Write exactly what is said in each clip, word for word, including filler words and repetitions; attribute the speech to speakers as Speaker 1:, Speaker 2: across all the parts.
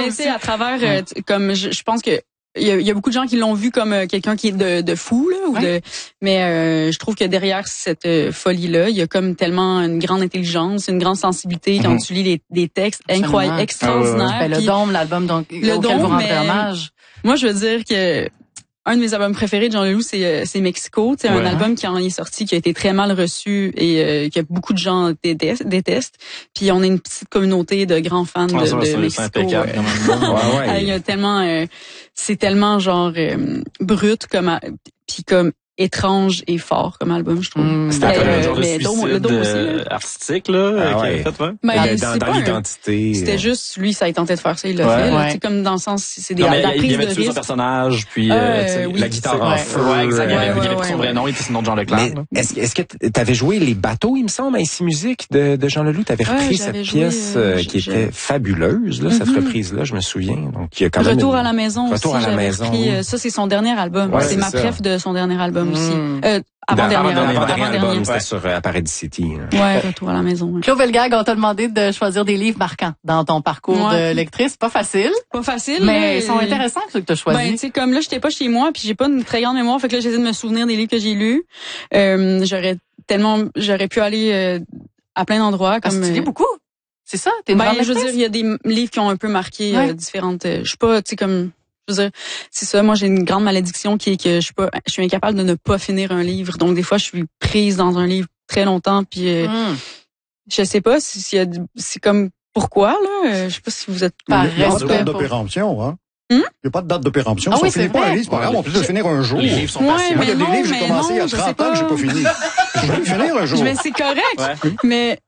Speaker 1: mais c'est à travers, euh, comme je, je pense que il y, a, il y a beaucoup de gens qui l'ont vu comme euh, quelqu'un qui est de, de fou là, ou ouais. de, mais euh, je trouve que derrière cette euh, folie là, il y a comme tellement une grande intelligence, une grande sensibilité mm-hmm. quand tu lis les, des textes incroyables, extraordinaires.
Speaker 2: Ben, le Dôme, l'album donc
Speaker 1: le
Speaker 2: auquel vous rendez hommage.
Speaker 1: Moi, je veux dire que un de mes albums préférés de Jean Leloup, c'est c'est Mexico, c'est ouais. un album qui en est sorti, qui a été très mal reçu et euh, que beaucoup de gens détestent, détestent. Puis on est une petite communauté de grands fans de, ah, ça, de ça, Mexico. C'est impeccable, quand même. ouais, ouais. Il y a tellement, euh, c'est tellement genre euh, brut comme, puis comme étrange et fort comme album, je trouve.
Speaker 3: Mmh, c'était un euh, genre de suicide le dos aussi, là. artistique là, ah, ouais. fait, ouais.
Speaker 1: Mais
Speaker 3: dans, dans l'identité.
Speaker 1: Un, c'était juste lui, ça a tenté de faire ça, il l'a ouais. fait. Ouais. C'est comme dans le sens, c'est des
Speaker 3: non,
Speaker 1: la, la
Speaker 3: prise
Speaker 1: il
Speaker 3: y avait
Speaker 1: de
Speaker 3: tué son personnage, puis euh, euh, oui, la guitare en feu. Ouais, exact. Il y avait, il y avait son vrai nom, il était sinon Jean Leclerc.
Speaker 4: Est-ce, est-ce que t'avais joué Les Bateaux, il me semble, à Ici Musique de, de Jean Leloup? T'avais repris cette pièce euh, qui je, était je... fabuleuse, là, mm-hmm. cette reprise-là, je me souviens. Donc, il y a quand même
Speaker 1: Retour à la maison.
Speaker 4: Retour à la maison.
Speaker 1: Ça, c'est son dernier album. C'est ma préf de son dernier album aussi. Avant-dernier.
Speaker 4: Avant-dernier album, c'était sur euh, Paradis City. Hein.
Speaker 1: Ouais, Retour à la maison. Ouais.
Speaker 2: Claude Velgag, on t'a demandé de choisir des livres marquants dans ton parcours ouais. de lectrice. Pas facile.
Speaker 1: Pas facile.
Speaker 2: Mais ils sont intéressants, ceux que t'as choisis.
Speaker 1: Ben, tu sais, comme là, j'étais pas chez moi, puis j'ai pas une très grande mémoire, fait que là, j'essaie de me souvenir des livres que j'ai lus. Euh, j'aurais tellement, j'aurais pu aller euh, à plein d'endroits. Comme,
Speaker 2: ah, tu lis beaucoup? C'est ça? T'es une
Speaker 1: ben, je veux dire, il y a des livres qui ont un peu marqué ouais. euh, différentes. Euh, je suis pas, tu sais, comme... Je veux dire, c'est ça. Moi, j'ai une grande malédiction qui est que je suis pas, je suis incapable de ne pas finir un livre. Donc, des fois, je suis prise dans un livre très longtemps. Puis, euh, mm. je sais pas si, si y a, c'est comme pourquoi là. Euh, je sais pas si vous êtes
Speaker 5: par Il n'y a pas de date de péremption, hein. Il n'y a pas de date de péremption.
Speaker 2: Ah
Speaker 5: si
Speaker 2: oui,
Speaker 5: on finit pas un livre, c'est pas grave, on peut le finir un jour.
Speaker 3: Les livres sont
Speaker 1: ouais,
Speaker 3: patients.
Speaker 5: Moi, il y a des
Speaker 1: non,
Speaker 5: livres que j'ai commencé il y a trente ans que j'ai pas fini. Je vais le finir un jour.
Speaker 1: Mais c'est correct. Ouais. Mais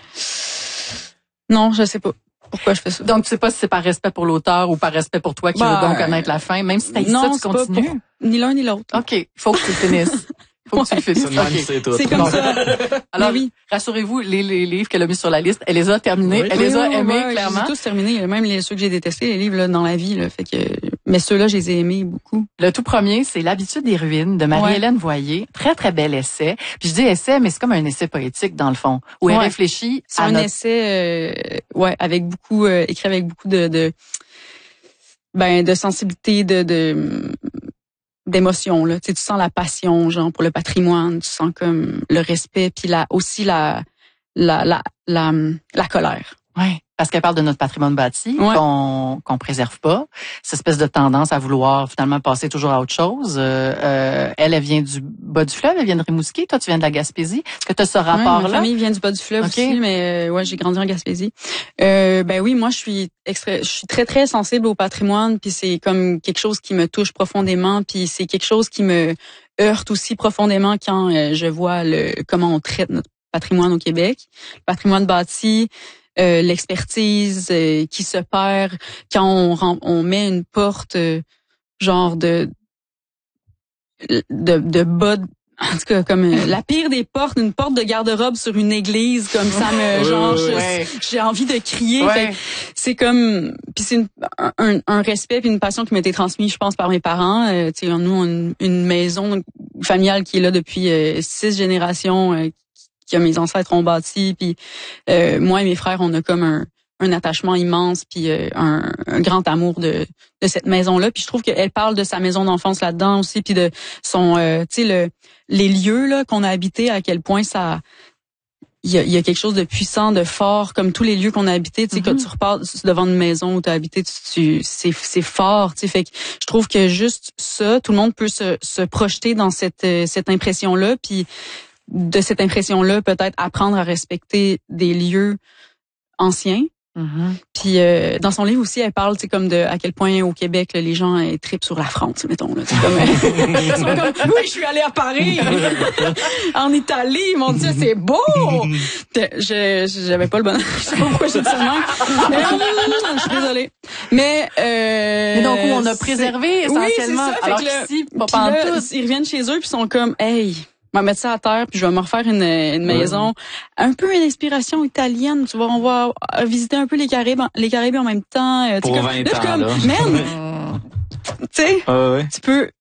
Speaker 1: non, je sais pas. Pourquoi je fais ça?
Speaker 2: Donc, tu sais pas si c'est par respect pour l'auteur ou par respect pour toi qui bah, veux donc connaître la fin, même si t'as dit ça, tu continues?
Speaker 1: Pour, ni l'un ni l'autre.
Speaker 2: OK. Il faut que tu le finisses. Faut que tu le finisses.
Speaker 3: Okay. C'est, tout.
Speaker 1: c'est comme ça.
Speaker 2: Alors, oui. rassurez-vous, les, les livres qu'elle a mis sur la liste, elle les a terminés, oui. elle oui, les a oui, aimés,
Speaker 1: ouais,
Speaker 2: clairement.
Speaker 1: J'ai tous terminés, même les, ceux que j'ai détestés, les livres, là, dans la vie, là. Fait que, mais ceux-là, je les ai aimés beaucoup.
Speaker 2: Le tout premier, c'est L'habitude des ruines de Marie-Hélène ouais. Voyer. Très, très bel essai. Puis je dis essai, mais c'est comme un essai poétique, dans le fond, où ouais. elle réfléchit
Speaker 1: c'est
Speaker 2: à
Speaker 1: un
Speaker 2: notre...
Speaker 1: essai, euh, ouais, avec beaucoup, euh, écrit avec beaucoup de, de, ben, de sensibilité, de, de, d'émotion, là. Tu sais, tu sens la passion, genre, pour le patrimoine, tu sens comme le respect, puis la, aussi la, la, la, la, la colère.
Speaker 2: Ouais. Parce qu'elle parle de notre patrimoine bâti, ouais. qu'on qu'on préserve pas. Cette espèce de tendance à vouloir finalement passer toujours à autre chose. Euh, euh, elle, elle vient du bas du fleuve, elle vient de Rimouski. Toi, tu viens de la Gaspésie. Est-ce que tu as ce rapport-là?
Speaker 1: Ouais, ma famille vient du bas du fleuve okay. aussi, mais euh, ouais, j'ai grandi en Gaspésie. Euh, ben oui, moi, je suis extra, je suis très, très sensible au patrimoine, puis c'est comme quelque chose qui me touche profondément, puis c'est quelque chose qui me heurte aussi profondément quand euh, je vois le comment on traite notre patrimoine au Québec. Le patrimoine bâti, Euh, l'expertise euh, qui se perd quand on, on met une porte euh, genre de de, de bas de, en tout cas comme euh, la pire des portes, une porte de garde-robe sur une église, comme ça me genre
Speaker 3: ouais,
Speaker 1: je,
Speaker 3: ouais.
Speaker 1: j'ai envie de crier.
Speaker 2: Ouais.
Speaker 1: Fait, c'est comme puis c'est une, un, un respect puis une passion qui m'a été transmise, je pense, par mes parents. Euh, tu sais, nous on a une, une maison familiale qui est là depuis euh, six générations. Euh, que mes ancêtres ont bâti, puis euh, moi et mes frères, on a comme un, un attachement immense, puis euh, un, un grand amour de, de cette maison-là. Puis je trouve qu'elle parle de sa maison d'enfance là-dedans aussi, puis de son, euh, tu sais, le, les lieux là qu'on a habités, à quel point ça, il y a, y a quelque chose de puissant, de fort, comme tous les lieux qu'on a habités. Tu sais, mm-hmm. quand tu repars devant une maison où tu as habité, tu, tu, c'est, c'est fort. Tu sais, fait que je trouve que juste ça, tout le monde peut se, se projeter dans cette, cette impression-là, puis de cette impression-là, peut-être apprendre à respecter des lieux anciens.
Speaker 2: Mm-hmm.
Speaker 1: Puis euh, dans son livre aussi, elle parle, tu sais, comme de à quel point au Québec, là, les gens euh, trippent sur la France, mettons. Là, comme, ils sont comme, oui, je suis allée à Paris, en Italie, mon Dieu, c'est beau. Je j'avais pas le bon. Je sais pas pourquoi j'ai dit ça. Mais je suis désolée. Mais euh,
Speaker 2: mais donc on a préservé essentiellement.
Speaker 1: Oui, c'est ça.
Speaker 2: Alors
Speaker 1: fait que
Speaker 2: qu'ici,
Speaker 1: pas tous. Ils reviennent chez eux puis sont comme, hey. Je vais mettre ça à terre, puis je vais me refaire une, une maison. Ouais. Un peu une inspiration italienne, tu vois. On va visiter un peu les Caraïbes, les Caraïbes en même temps.
Speaker 3: Pour
Speaker 1: comme,
Speaker 3: vingt
Speaker 1: là,
Speaker 3: ans,
Speaker 1: comme,
Speaker 3: là.
Speaker 1: Man, tu sais,
Speaker 3: ah ouais.
Speaker 1: tu peux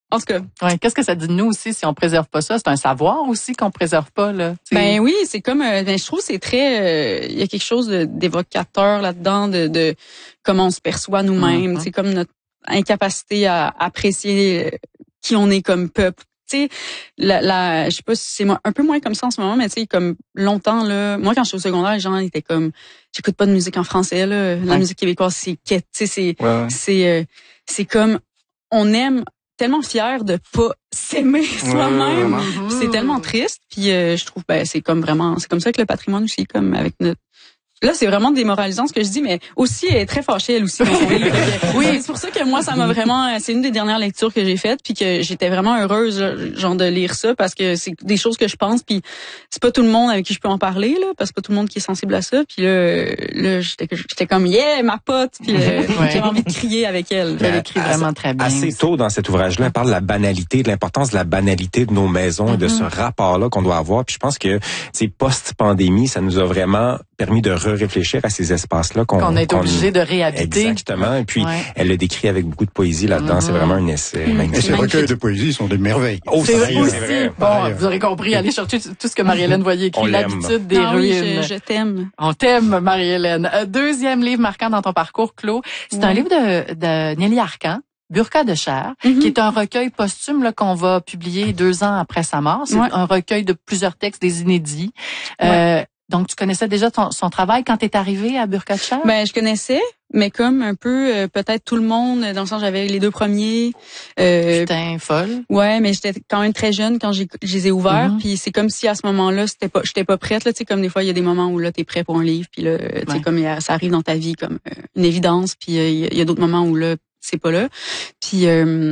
Speaker 1: En tout cas.
Speaker 2: Ouais, qu'est-ce que ça dit de nous aussi si on préserve pas ça? C'est un savoir aussi qu'on préserve pas, là. T'sais.
Speaker 1: Ben oui, c'est comme, euh, ben, je trouve que c'est très, il euh, y a quelque chose de, d'évocateur là-dedans de, de comment on se perçoit nous-mêmes.
Speaker 2: Mm-hmm.
Speaker 1: C'est comme notre incapacité à apprécier qui on est comme peuple. Tu sais, la, la, je sais pas si c'est un peu moins comme ça en ce moment, mais tu sais, comme longtemps là, moi quand j'étais au secondaire, les gens étaient comme, j'écoute pas de musique en français là, la
Speaker 2: ouais.
Speaker 1: musique québécoise c'est quête, tu sais, c'est,
Speaker 3: ouais, ouais.
Speaker 1: c'est, euh, c'est comme, on aime tellement fier de pas s'aimer soi-même,
Speaker 3: ouais,
Speaker 1: c'est tellement triste. Puis euh, je trouve, ben c'est comme vraiment, c'est comme ça que le patrimoine aussi, comme avec notre. Là, c'est vraiment démoralisant ce que je dis, mais aussi, elle est très fâchée, elle aussi. Oui, c'est pour ça que moi, ça m'a vraiment... C'est une des dernières lectures que j'ai faites, puis que j'étais vraiment heureuse, genre, de lire ça, parce que c'est des choses que je pense, puis c'est pas tout le monde avec qui je peux en parler, là, parce que c'est pas tout le monde qui est sensible à ça. Puis là, là j'étais, j'étais comme, yeah, ma pote! Puis ouais. J'avais envie de crier avec elle.
Speaker 2: Elle écrit vraiment très bien.
Speaker 4: Assez tôt dans cet ouvrage-là, elle parle de la banalité, de l'importance de la banalité de nos maisons mm-hmm. et de ce rapport-là qu'on doit avoir. Puis je pense que, c'est post-pandémie, ça nous a vraiment permis de réfléchir à ces espaces-là qu'on,
Speaker 2: qu'on est obligé de réhabiter.
Speaker 4: Exactement. Et puis,
Speaker 2: ouais.
Speaker 4: elle le décrit avec beaucoup de poésie là-dedans. Mm-hmm. C'est vraiment un essai.
Speaker 5: Mm-hmm. Et ces recueils de poésie sont des merveilles.
Speaker 2: Oh, c'est, c'est vrai. C'est vrai. Bon, vous aurez compris. Allez chercher tout ce que Marie-Hélène Voyer écrit. L'habitude des
Speaker 1: non,
Speaker 2: ruines.
Speaker 1: Oui, je, je t'aime.
Speaker 2: On t'aime, Marie-Hélène. Deuxième livre marquant dans ton parcours, Claude. C'est ouais. un livre de, de Nelly Arcan. Burqa de chair, mm-hmm. qui est un recueil posthume là, qu'on va publier deux ans après sa mort. C'est ouais. un recueil de plusieurs textes, des inédits. Ouais. Euh, Donc, tu connaissais déjà ton, son travail quand t'es arrivée à Burqa de chair?
Speaker 1: Ben, je connaissais, mais comme un peu, euh, peut-être tout le monde, dans le sens j'avais les deux premiers.
Speaker 2: Euh, Putain, folle.
Speaker 1: Ouais, mais j'étais quand même très jeune quand j'ai, je les ai ouverts, mm-hmm. puis c'est comme si à ce moment-là, c'était pas, j'étais pas prête, là, tu sais, comme des fois, il y a des moments où là, t'es prêt pour un livre, puis là, tu sais, ouais. comme ça arrive dans ta vie comme euh, une évidence, puis il euh, y, y a d'autres moments où là, c'est pas là. Puis, euh,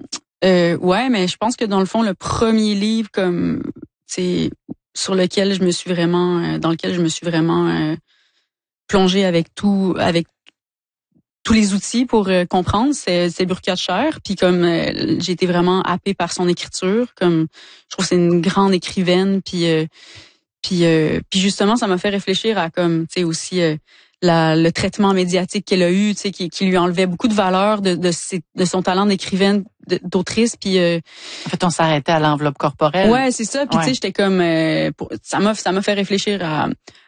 Speaker 1: euh, ouais, mais je pense que dans le fond, le premier livre, comme, c'est sur lequel je me suis vraiment, dans lequel je me suis vraiment euh, plongée avec tout, avec tous les outils pour euh, comprendre, c'est, c'est Burqa de chair. Puis comme euh, j'ai été vraiment happée par son écriture, comme je trouve que c'est une grande écrivaine. Puis euh, puis euh, puis justement, ça m'a fait réfléchir à comme tu sais aussi euh, la le traitement médiatique qu'elle a eu, tu sais qui, qui lui enlevait beaucoup de valeur de de, ses, de son talent d'écrivaine, de, d'autrice. Puis euh,
Speaker 2: en fait, on s'arrêtait à l'enveloppe corporelle.
Speaker 1: Ouais, c'est ça. Puis ouais. tu sais, j'étais comme euh, pour, ça m'a ça m'a fait réfléchir à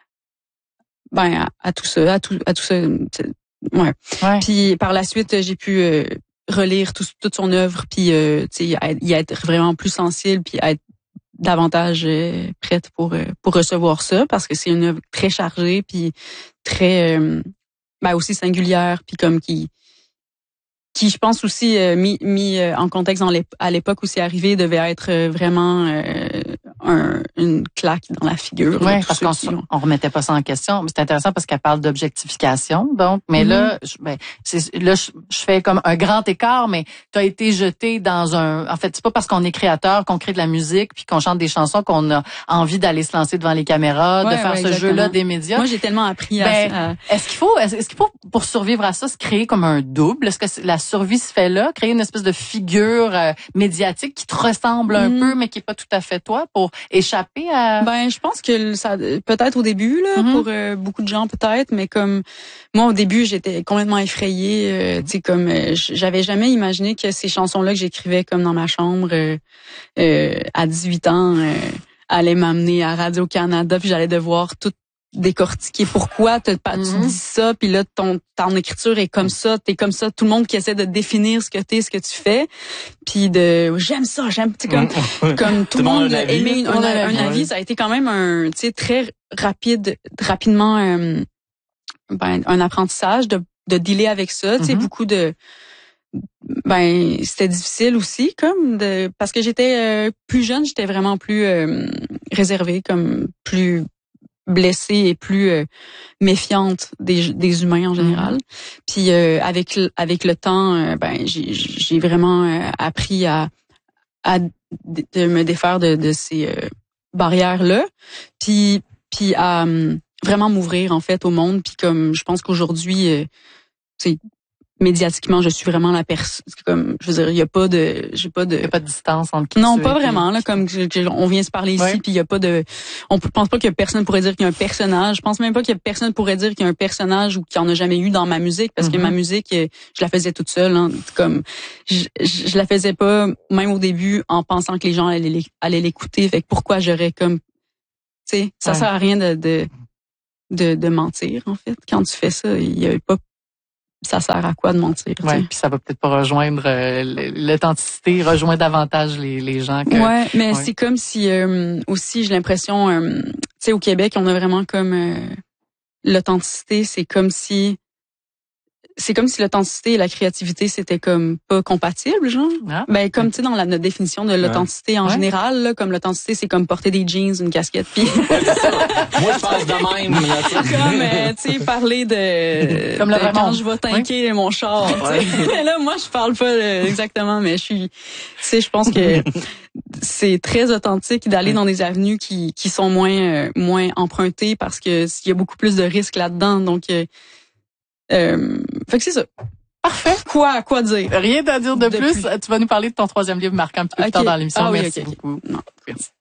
Speaker 1: ben à, à tout ça, à tout à tout ça. Ouais. ouais. Puis par la suite, j'ai pu euh, relire tout, toute son œuvre, puis euh, tu sais, y être vraiment plus sensible, puis être davantage euh, prête pour euh, pour recevoir ça, parce que c'est une œuvre très chargée, puis très, euh, ben aussi singulière, puis comme qui qui je pense aussi euh, mis mis euh, en contexte dans à l'époque où c'est arrivé devait être euh, vraiment euh, un, une claque dans la figure.
Speaker 2: Oui, parce qu'on qui... on remettait pas ça en question. Mais c'est intéressant parce qu'elle parle d'objectification. Donc, mais mm-hmm. là, je, ben, c'est, là, je, je fais comme un grand écart, mais tu as été jeté dans un. En fait, c'est pas parce qu'on est créateur, qu'on crée de la musique, puis qu'on chante des chansons qu'on a envie d'aller se lancer devant les caméras, ouais, de faire ouais, ce exactement. jeu-là des médias.
Speaker 1: Moi, j'ai tellement appris
Speaker 2: ben,
Speaker 1: à. à...
Speaker 2: Est-ce qu'il faut, est-ce qu'il faut pour survivre à ça, se créer comme un double? Est-ce que la survie se fait là, créer une espèce de figure euh, médiatique qui te ressemble un mm. peu, mais qui est pas tout à fait toi, pour échapper à...
Speaker 1: Ben, je pense que ça, peut-être au début, là, mm-hmm. pour euh, beaucoup de gens peut-être, mais comme moi au début, j'étais complètement effrayée, euh, tu sais, comme euh, j'avais jamais imaginé que ces chansons-là que j'écrivais comme dans ma chambre euh, euh, à dix-huit ans euh, allaient m'amener à Radio-Canada, puis j'allais devoir tout décortiquer pourquoi tu, mm-hmm. tu dis ça, puis là ton ton écriture est comme ça, t'es comme ça, tout le monde qui essaie de définir ce que t'es, ce que tu fais, puis de j'aime ça, j'aime, tu sais, comme mm-hmm. comme tout le monde a aimé une, un, un, un avis, ça a été quand même un, tu sais, très rapide, rapidement euh, ben un apprentissage de de dealer avec ça, tu sais, mm-hmm. beaucoup de ben c'était difficile aussi comme de parce que j'étais euh, plus jeune, j'étais vraiment plus euh, réservée, comme plus blessée et plus euh, méfiante des des humains en général. Mm-hmm. Puis euh, avec avec le temps, euh, ben j'ai j'ai vraiment euh, appris à à de me défaire de de ces euh, barrières là. Puis puis à euh, vraiment m'ouvrir en fait au monde. Puis comme je pense qu'aujourd'hui, euh, c'est médiatiquement, je suis vraiment la personne. Comme, je veux dire, il y a pas de, j'ai pas de.
Speaker 2: Il y a pas de distance entre qui
Speaker 1: Non,
Speaker 2: tu
Speaker 1: pas
Speaker 2: es,
Speaker 1: vraiment.
Speaker 2: puis...
Speaker 1: Là, comme je, je, on vient se parler
Speaker 2: ouais.
Speaker 1: ici, puis il y a pas de. On pense pas que personne pourrait dire qu'il y a un personnage. Je pense même pas que personne pourrait dire qu'il y a un personnage ou qu'il y en a jamais eu dans ma musique, parce mm-hmm. que ma musique, je la faisais toute seule. Hein, comme, je, je, je la faisais pas même au début en pensant que les gens allaient, allaient l'écouter. Fait que pourquoi j'aurais comme, tu sais, ça ouais. sert à rien de, de de de mentir en fait. Quand tu fais ça, il y a pas. Ça sert à quoi de mentir?
Speaker 2: Ouais, puis ça va peut-être pas rejoindre euh, l'authenticité, rejoindre davantage les, les gens. Que,
Speaker 1: ouais, mais ouais. c'est comme si euh, aussi j'ai l'impression, euh, tu sais, au Québec, on a vraiment comme euh, l'authenticité, c'est comme si c'est comme si l'authenticité et la créativité c'était comme pas compatible, genre. Ah, ben comme tu sais dans la notre définition de l'authenticité ouais. en ouais. général, là, comme l'authenticité c'est comme porter des jeans, une casquette, puis.
Speaker 3: Moi je pense de même.
Speaker 1: Comme euh, tu sais parler de,
Speaker 2: comme
Speaker 1: de
Speaker 2: le
Speaker 1: quand je vais tanker ouais. mon char. Ouais. Là moi je parle pas euh, exactement, mais je suis, tu sais je pense que c'est très authentique d'aller ouais. dans des avenues qui qui sont moins euh, moins empruntées parce que il y a beaucoup plus de risques là-dedans, donc. Euh, Euh, fait que c'est ça.
Speaker 2: Parfait.
Speaker 1: Quoi, quoi dire?
Speaker 2: Rien à dire de, de plus. plus. Tu vas nous parler de ton troisième livre marquant un petit peu okay. plus tard dans l'émission.
Speaker 1: Ah, oui,
Speaker 2: Merci
Speaker 1: okay,
Speaker 2: beaucoup.
Speaker 1: Okay. Non, merci.